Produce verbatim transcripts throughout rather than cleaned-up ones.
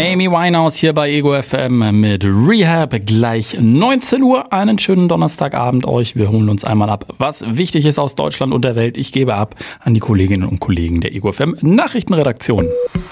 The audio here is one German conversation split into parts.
Amy Winehouse hier bei Ego F M mit Rehab. Gleich neunzehn Uhr. Einen schönen Donnerstagabend euch. Wir holen uns einmal ab, was wichtig ist aus Deutschland und der Welt. Ich gebe ab an die Kolleginnen und Kollegen der Ego F M Nachrichtenredaktion.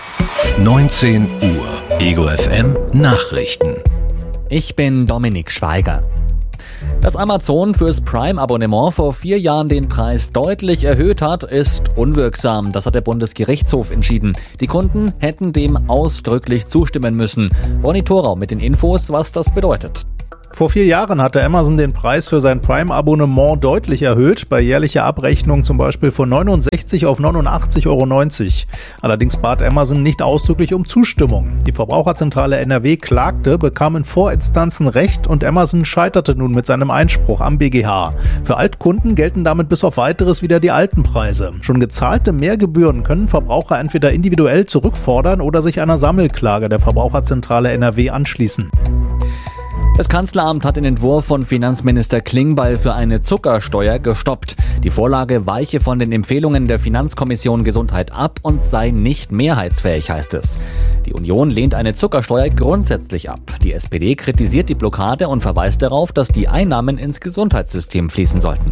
neunzehn Uhr. Ego F M Nachrichten. Ich bin Dominik Schweiger. Dass Amazon fürs Prime-Abonnement vor vier Jahren den Preis deutlich erhöht hat, ist unwirksam. Das hat der Bundesgerichtshof entschieden. Die Kunden hätten dem ausdrücklich zustimmen müssen. Ronny Thorau mit den Infos, was das bedeutet. Vor vier Jahren hatte Amazon den Preis für sein Prime-Abonnement deutlich erhöht, bei jährlicher Abrechnung zum Beispiel von neunundsechzig auf neunundachtzig Euro neunzig. Allerdings bat Amazon nicht ausdrücklich um Zustimmung. Die Verbraucherzentrale N R W klagte, bekam in Vorinstanzen Recht und Amazon scheiterte nun mit seinem Einspruch am B G H. Für Altkunden gelten damit bis auf Weiteres wieder die alten Preise. Schon gezahlte Mehrgebühren können Verbraucher entweder individuell zurückfordern oder sich einer Sammelklage der Verbraucherzentrale N R W anschließen. Das Kanzleramt hat den Entwurf von Finanzminister Klingbeil für eine Zuckersteuer gestoppt. Die Vorlage weiche von den Empfehlungen der Finanzkommission Gesundheit ab und sei nicht mehrheitsfähig, heißt es. Die Union lehnt eine Zuckersteuer grundsätzlich ab. Die S P D kritisiert die Blockade und verweist darauf, dass die Einnahmen ins Gesundheitssystem fließen sollten.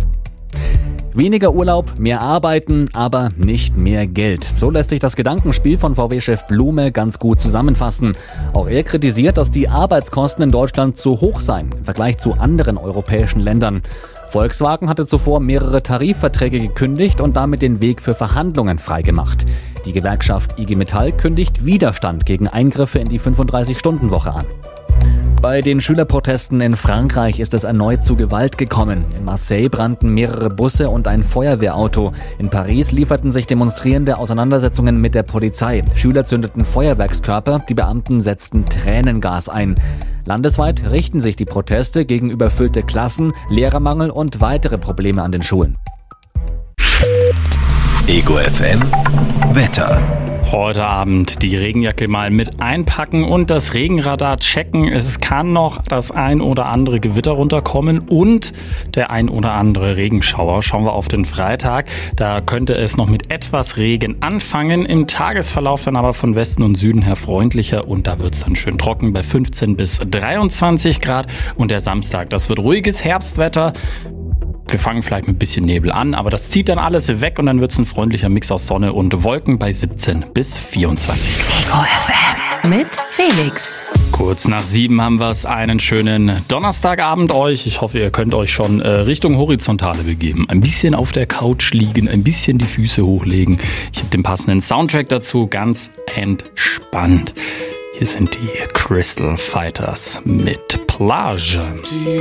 Weniger Urlaub, mehr Arbeiten, aber nicht mehr Geld. So lässt sich das Gedankenspiel von V W-Chef Blume ganz gut zusammenfassen. Auch er kritisiert, dass die Arbeitskosten in Deutschland zu hoch seien im Vergleich zu anderen europäischen Ländern. Volkswagen hatte zuvor mehrere Tarifverträge gekündigt und damit den Weg für Verhandlungen freigemacht. Die Gewerkschaft I G Metall kündigt Widerstand gegen Eingriffe in die fünfunddreißig-Stunden-Woche an. Bei den Schülerprotesten in Frankreich ist es erneut zu Gewalt gekommen. In Marseille brannten mehrere Busse und ein Feuerwehrauto. In Paris lieferten sich Demonstrierende Auseinandersetzungen mit der Polizei. Schüler zündeten Feuerwerkskörper, die Beamten setzten Tränengas ein. Landesweit richten sich die Proteste gegen überfüllte Klassen, Lehrermangel und weitere Probleme an den Schulen. Ego F M Wetter. Heute Abend die Regenjacke mal mit einpacken und das Regenradar checken. Es kann noch das ein oder andere Gewitter runterkommen und der ein oder andere Regenschauer. Schauen wir auf den Freitag. Da könnte es noch mit etwas Regen anfangen. Im Tagesverlauf dann aber von Westen und Süden her freundlicher und da wird es dann schön trocken bei fünfzehn bis dreiundzwanzig Grad. Und der Samstag, das wird ruhiges Herbstwetter. Wir fangen vielleicht mit ein bisschen Nebel an, aber das zieht dann alles weg und dann wird es ein freundlicher Mix aus Sonne und Wolken bei siebzehn bis vierundzwanzig Grad. Ego F M mit Felix. Kurz nach sieben haben wir es, einen schönen Donnerstagabend euch. Ich hoffe, ihr könnt euch schon äh, Richtung Horizontale begeben. Ein bisschen auf der Couch liegen, ein bisschen die Füße hochlegen. Ich habe den passenden Soundtrack dazu, ganz entspannt. Hier sind die Crystal Fighters mit Plage.